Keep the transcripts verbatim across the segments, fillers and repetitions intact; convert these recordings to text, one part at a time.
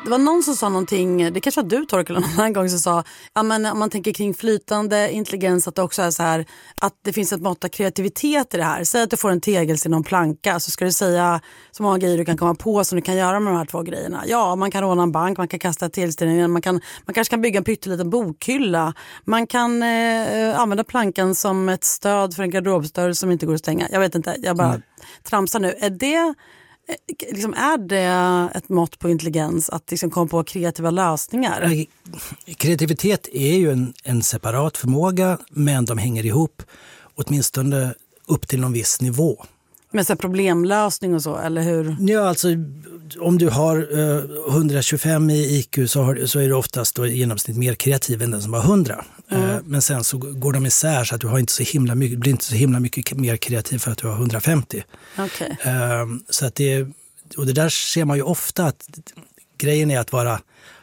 Det var någon som sa någonting, det kanske var du Torkel någon annan gång som sa, ja, men om man tänker kring flytande intelligens att det också är så här, att det finns ett mått av kreativitet i det här. Säg att du får en tegel till någon planka, så ska du säga så många grejer du kan komma på som du kan göra med de här två grejerna. Ja, man kan råna en bank, man kan kasta tillställningen, man, kan, man kanske kan bygga en pytteliten bokhylla. Man kan eh, använda plankan som ett stöd för en garderobsdörr som inte går att stänga. Jag vet inte, jag bara mm. tramsar nu. Är det... Liksom, är det ett mått på intelligens att liksom komma på kreativa lösningar? Kreativitet är ju en, en separat förmåga, men de hänger ihop åtminstone upp till någon viss nivå. Med så problemlösning och så, eller hur? Ja, alltså om du har uh, hundratjugofem i I Q så, har, så är du oftast då i genomsnitt mer kreativ än den som har hundra. Mm. Uh, men sen så går de isär så att du har inte så himla mycket, blir inte så himla mycket mer kreativ för att du har hundrafemtio. Okay. Uh, så att det, och det där ser man ju ofta att grejen är att vara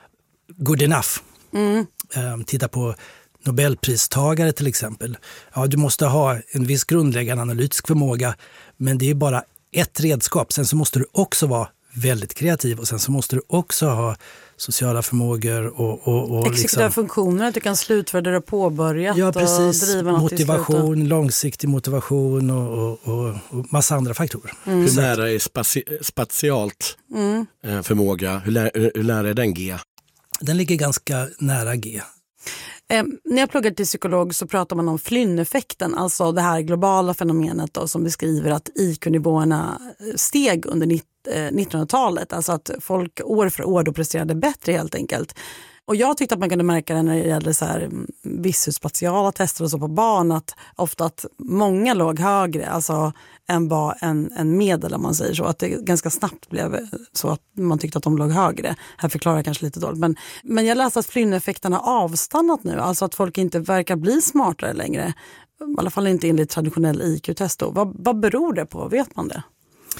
good enough. Mm. Uh, titta på Nobelpristagare till exempel. Ja, du måste ha en viss grundläggande analytisk förmåga, men det är bara ett redskap. Sen så måste du också vara väldigt kreativ och sen så måste du också ha sociala förmågor och, och, och exekutiva liksom, funktioner, att du kan slutföra det du har påbörjat. Ja, precis. Och driva något motivation, långsiktig motivation och, och, och, och massa andra faktorer. Mm. Hur nära är spaci- spatialt mm. förmåga? Hur, lä- hur nära är den G? Den ligger ganska nära G. Eh, när jag pluggar till psykolog så pratar man om Flynn-effekten, alltså det här globala fenomenet då, som beskriver att I Q-nivåerna steg under nittonhundratalet. Alltså att folk år för år då presterade bättre helt enkelt. Och jag tyckte att man kunde märka det när det gällde så här visuspatiala tester och så på barn, att ofta att många låg högre, alltså än vad en, en medel om man säger så, att det ganska snabbt blev så att man tyckte att de låg högre. Här förklarar jag kanske lite dåligt, men, men jag läste att Flynn-effekten har avstannat nu, alltså att folk inte verkar bli smartare längre, i alla fall inte enligt traditionell I Q-test då. Vad, vad beror det på? Vet man det?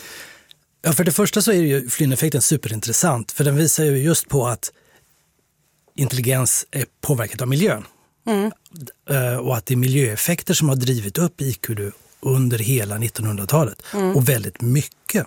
Ja, för det första så är ju Flynn-effekten superintressant, för den visar ju just på att intelligens är påverkat av miljön. Mm. Och att det är miljöeffekter som har drivit upp I Q under hela nittonhundratalet. Mm. Och väldigt mycket.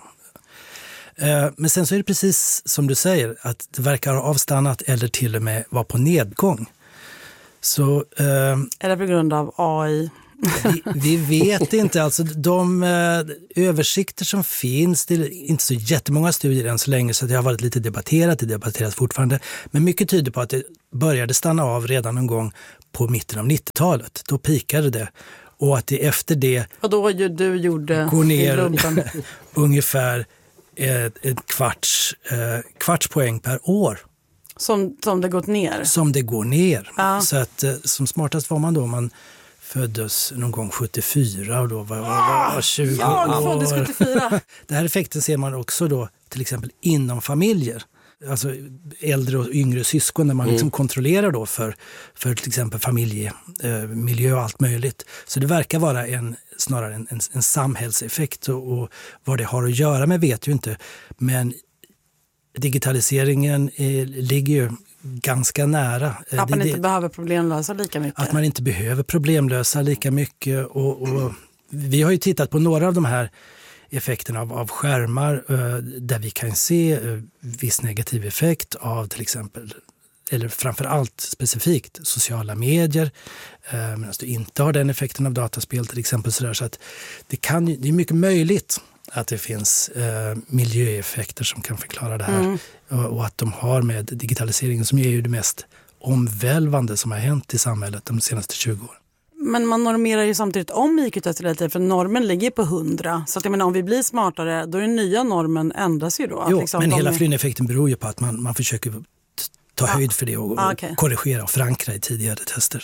Men sen så är det precis som du säger, att det verkar ha avstannat eller till och med vara på nedgång. Så, är det på grund av A I? Vi, vi vet inte. Alltså de eh, översikter som finns, det är inte så jättemånga studier än så länge, så det har varit lite debatterat, det debatteras fortfarande. Men mycket tyder på att det började stanna av redan någon gång på mitten av nittiotalet. Då pikade det. Och att det efter det... Och då du gjorde går ner ungefär ett, ett kvarts, eh, kvarts poäng per år. Som, som det gått ner? Som det går ner. Ja. Så att eh, som smartast var man då man föddes någon gång sjuttiofyra och då var jag var tjugo jag år. föddes sjuttiofyra. Den här effekten ser man också då till exempel inom familjer. Alltså äldre och yngre syskon, där man mm. liksom kontrollerar då för, för till exempel familjemiljö eh, och allt möjligt. Så det verkar vara en, snarare en, en, en samhällseffekt, och, och vad det har att göra med vet ju inte. Men digitaliseringen eh, ligger ju ganska nära. Att man det, inte behöver problemlösa lika mycket. Att man inte behöver problemlösa lika mycket. Och, och vi har ju tittat på några av de här effekterna av, av skärmar eh, där vi kan se eh, viss negativ effekt av till exempel, eller framförallt specifikt sociala medier, eh, medan du inte har den effekten av dataspel till exempel. Så, där, så att det, kan, det är mycket möjligt att det finns eh, miljöeffekter som kan förklara det här. Mm. Och, och att de har med digitaliseringen, som är ju det mest omvälvande som har hänt i samhället de senaste tjugo åren. Men man normerar ju samtidigt om I Q-test hela tiden, för normen ligger på hundra. Så att jag menar, om vi blir smartare, då är den nya normen ändras ju då. Att jo, liksom men de... hela Flynn-effekten beror ju på att man, man försöker ta ah. höjd för det och, ah, okay. och korrigera och förankra i tidigare tester.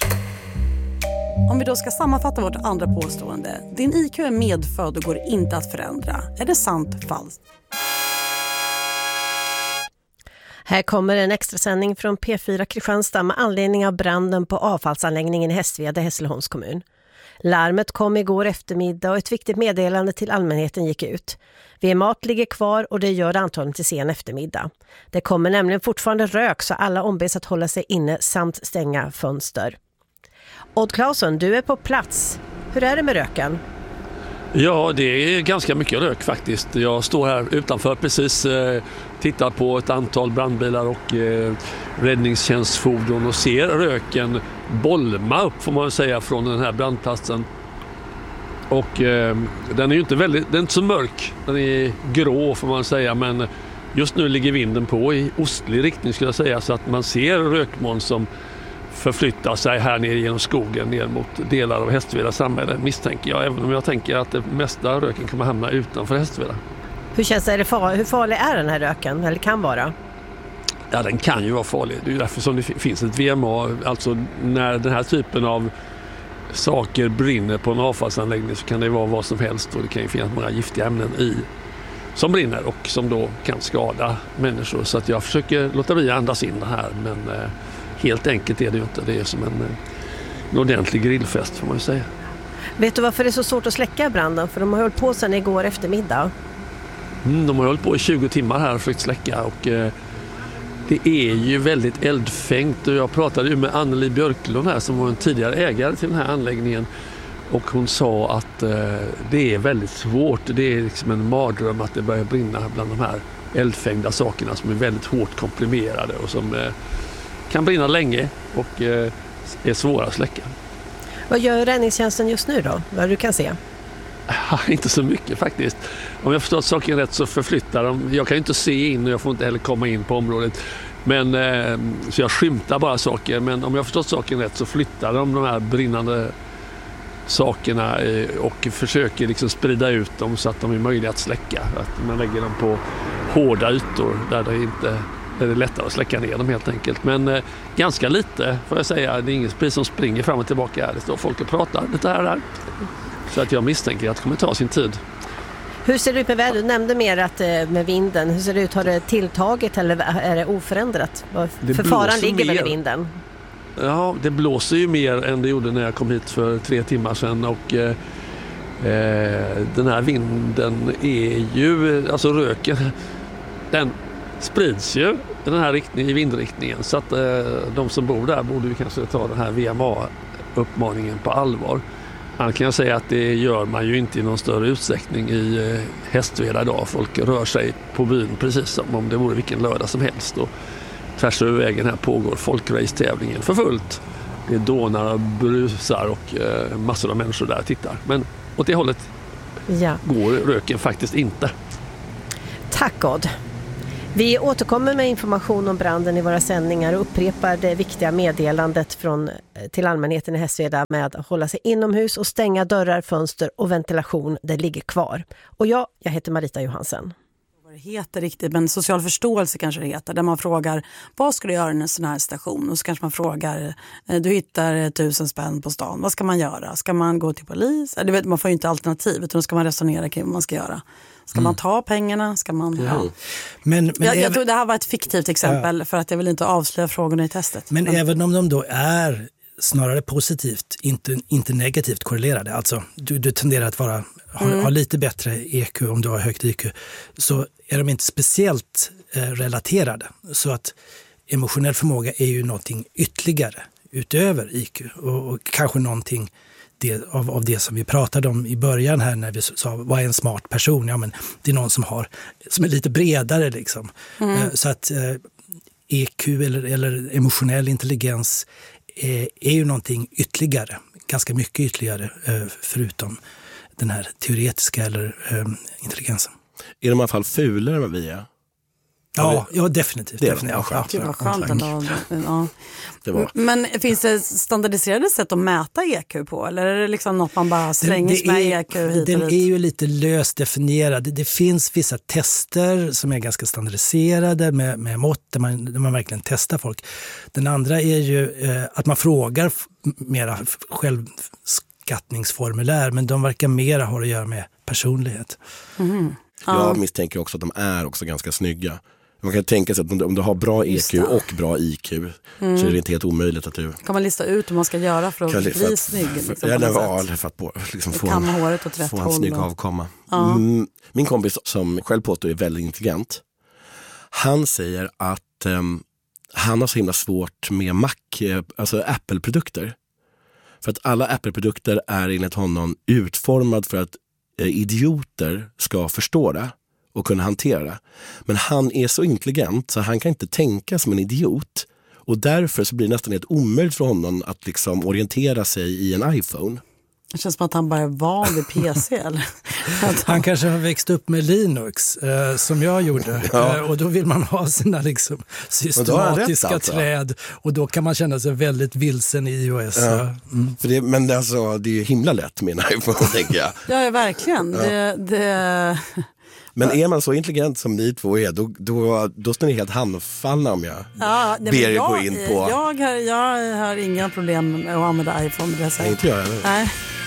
Om vi då ska sammanfatta vårt andra påstående. Din I Q är medfödd och går inte att förändra. Är det sant, falskt? Här kommer en extra sändning från P fyra Kristianstad med anledning av branden på avfallsanläggningen i Hästveda, Hässleholms kommun. Larmet kom igår eftermiddag och ett viktigt meddelande till allmänheten gick ut. V M-mat ligger kvar och det gör det antagligen till sen eftermiddag. Det kommer nämligen fortfarande rök, så alla ombeds att hålla sig inne samt stänga fönster. Odd Claesson, du är på plats. Hur är det med röken? Ja, det är ganska mycket rök faktiskt. Jag står här utanför precis, eh, tittar på ett antal brandbilar och eh, räddningstjänstfordon och ser röken bolma upp, får man säga, från den här brandplatsen. Och eh, den är ju inte väldigt, den är inte så mörk, den är grå får man säga, men just nu ligger vinden på i ostlig riktning skulle jag säga, så att man ser rökmoln som förflyttar sig här ner genom skogen ner mot delar av Hästveda samhälle, misstänker jag, även om jag tänker att det mesta röken kommer hamna utanför Hästveda. Hur känns det, är det far, hur farlig är den här röken, eller kan vara? Ja, den kan ju vara farlig. Det är därför som det finns ett V M A, alltså när den här typen av saker brinner på en avfallsanläggning så kan det vara vad som helst, och det kan ju finnas många giftiga ämnen i som brinner och som då kan skada människor, så att jag försöker låta bli att andas in det här, men eh, helt enkelt är det ju inte. Det är som en, en ordentlig grillfest får man ju säga. Vet du varför det är så svårt att släcka branden? För de har hållit på sedan igår eftermiddag. Mm, de har hållit på i tjugo timmar här för att släcka, och eh, det är ju väldigt eldfängt. Och jag pratade ju med Anneli Björklund här som var en tidigare ägare till den här anläggningen, och hon sa att eh, det är väldigt svårt. Det är liksom en mardröm att det börjar brinna bland de här eldfängda sakerna som är väldigt hårt komprimerade och som eh, kan brinna länge och eh, är svåra att släcka. Vad gör räddningstjänsten just nu då? Vad du kan se? Inte så mycket faktiskt. Om jag förstått saken rätt så förflyttar de. Jag kan ju inte se in och jag får inte heller komma in på området. Men, eh, så jag skymtar bara saker. Men om jag förstått saken rätt så flyttar de de här brinnande sakerna eh, och försöker liksom sprida ut dem så att de är möjliga att släcka. Att man lägger dem på hårda ytor där det inte där det är lättare att släcka ner dem helt enkelt. Men eh, ganska lite får jag säga. Det är ingen sprit som springer fram och tillbaka här. Det står folk och pratar lite här och där. Så att jag misstänker att det kommer ta sin tid. Hur ser det ut med vädret? Du nämnde mer att med vinden. Hur ser det ut? Har det tilltagit eller är det oförändrat? Det för faran ligger mer. väl i vinden? Ja, det blåser ju mer än det gjorde när jag kom hit för tre timmar sedan. Och eh, den här vinden är ju, alltså röken, den sprids ju i den här riktningen, i vindriktningen. Så att eh, de som bor där borde ju kanske ta den här V M A-uppmaningen på allvar. Annars kan jag säga att det gör man ju inte i någon större utsträckning i Hästveda idag. Folk rör sig på byn precis som om det vore vilken lördag som helst. Och tvärs över vägen här pågår folkrace-tävlingen för fullt. Det är dånar och brusar och eh, massor av människor där tittar. Men åt det hållet ja. går röken faktiskt inte. Tack Odd. Vi återkommer med information om branden i våra sändningar och upprepar det viktiga meddelandet från, till allmänheten i Hästveda med att hålla sig inomhus och stänga dörrar, fönster och ventilation där ligger kvar. Och jag, jag heter Marita Johansen. Vad det heter riktigt, men social förståelse kanske det heter, där man frågar vad ska du göra i en sån här station, och så kanske man frågar, du hittar tusen spänn på stan, vad ska man göra? Ska man gå till polis? Du vet, man får ju inte alternativ, utan då ska man resonera kring vad man ska göra. Ska mm. man ta pengarna? Ska man... Ja. Ja. Men, men jag, även, jag tror det här var ett fiktivt exempel ja. för att jag vill inte avslöja frågorna i testet. Men, men även om de då är snarare positivt, inte, inte negativt korrelerade, alltså du, du tenderar att vara, ha, mm. ha lite bättre E Q om du har högt I Q, så är de inte speciellt eh, relaterade. Så att emotionell förmåga är ju någonting ytterligare utöver I Q och, och kanske någonting det, av, av det som vi pratade om i början här när vi sa vad är en smart person? Ja, men det är någon som har som är lite bredare liksom. Mm. Eh, så att eh, E Q eller, eller emotionell intelligens är, är ju någonting ytterligare, ganska mycket ytterligare eh, förutom den här teoretiska eller eh, intelligensen. Är de i alla fall fulare än vad vi är? Ja, ja, definitivt. Det definitivt. var skönt. Det var skönt ändå. Ja. Det var. Men finns det standardiserade sätt att mäta E Q på? Eller är det liksom något man bara slänger med E Q hit och Den dit? är ju lite löst definierad. Det, det finns vissa tester som är ganska standardiserade med, med mått där man, där man verkligen testar folk. Den andra är ju eh, att man frågar f- mera självskattningsformulär, men de verkar mera ha att göra med personlighet. Mm. Jag Ja. misstänker också att de är också ganska snygga. Man kan tänka sig att om du har bra E Q och bra I Q mm. så är det inte helt omöjligt att du... Kan man lista ut hur man ska göra för att bli för att, snygg? Liksom, ja, ja, för att på, liksom få en, håret åt rätt få en håll snygg och... avkomma. Ja. Mm, min kompis som själv påstår är väldigt intelligent. Han säger att um, han har så himla svårt med Mac, alltså Apple-produkter. För att alla Apple-produkter är enligt honom utformad för att eh, idioter ska förstå det och kunna hantera det. Men han är så intelligent så han kan inte tänka som en idiot. Och därför så blir det nästan helt omöjligt för honom att liksom orientera sig i en iPhone. Det känns som att han bara är van vid P C. Eller? Han kanske har växt upp med Linux eh, som jag gjorde. Ja. Eh, och då vill man ha sina liksom, systematiska rätt, alltså. träd. Och då kan man känna sig väldigt vilsen i iOS. Ja. Mm. För det, men det, alltså, det är ju himla lätt med en iPhone, tänker jag. Ja, verkligen. Ja. Det, det... Men är man så intelligent som ni två är, då, då, då står ni helt handfallna om jag Ja, ber er jag, gå in på... Jag har, jag har inga problem med att använda iPhone. Det Nej, inte jag heller. Nej.